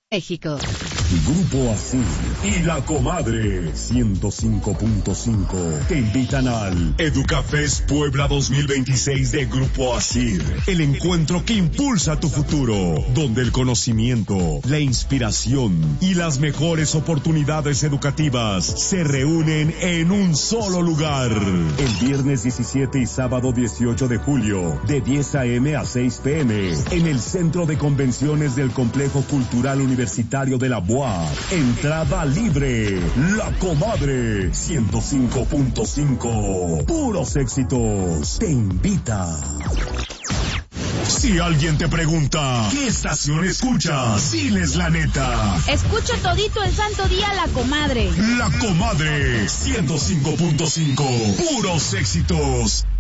México. Grupo Asir y La Comadre 105.5 te invitan al Educafest Puebla 2026 de Grupo Asir, el encuentro que impulsa tu futuro, donde el conocimiento, la inspiración y las mejores oportunidades educativas se reúnen en un solo lugar. El viernes 17 y sábado 18 de julio, de 10 a.m. a 6 p.m. en el Centro de Convenciones del Complejo Cultural Universitario de la UAP. Entrada libre. La Comadre 105.5. Puros éxitos. Te invita. Si alguien te pregunta, ¿qué estación escuchas? Diles la neta. Escucho todito el santo día La Comadre. La Comadre 105.5. Puros éxitos.